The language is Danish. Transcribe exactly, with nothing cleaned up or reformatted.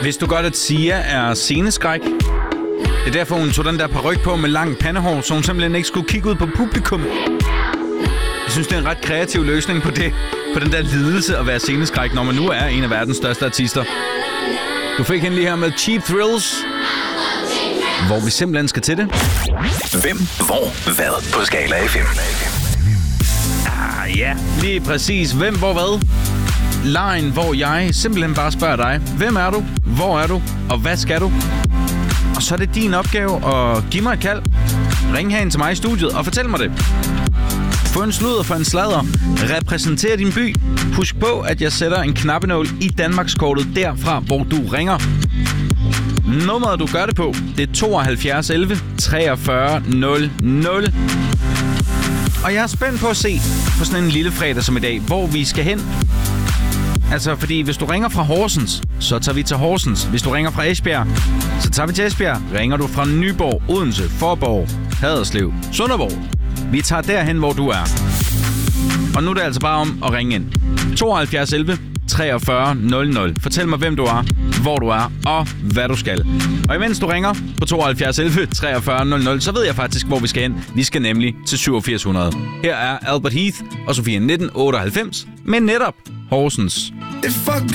Hvis du godt at Sia er sceneskræk. Det er derfor, hun tog den der paryk på med lang pandehår, så hun simpelthen ikke skulle kigge ud på publikum. Jeg synes, det er en ret kreativ løsning på det. På den der lidelse at være sceneskræk, når man nu er en af verdens største artister. Du fik hende lige her med Cheap Thrills, hvor vi simpelthen skal til det. Hvem, hvor, hvad på Skala F M? Ah, ja, lige præcis. Hvem, hvor, hvad? Lejen, hvor jeg simpelthen bare spørger dig. Hvem er du? Hvor er du? Og hvad skal du? Og så er det din opgave at give mig et kald. Ring herind til mig i studiet og fortæl mig det. Få en sludder for en sladder. Repræsenter din by. Husk på, at jeg sætter en knappenål i Danmarkskortet derfra, hvor du ringer. Nummeret, du gør det på, det er tooghalvfjerds elleve treogfyrre nul nul. Og jeg er spændt på at se på sådan en lille fredag som i dag, hvor vi skal hen. Altså, fordi hvis du ringer fra Horsens, så tager vi til Horsens. Hvis du ringer fra Esbjerg, så tager vi til Esbjerg. Ringer du fra Nyborg, Odense, Forborg, Haderslev, Sønderborg, vi tager derhen, hvor du er. Og nu er det altså bare om at ringe ind. tooghalvfjerds elleve treogfyrre nul nul. Fortæl mig, hvem du er, hvor du er og hvad du skal. Og imens du ringer på tooghalvfjerds elleve treogfyrre nul nul, så ved jeg faktisk, hvor vi skal hen. Vi skal nemlig til syvogfirs hundrede. Her er Albert Heath og Sofie nitten otteoghalvfems med netop Horsens.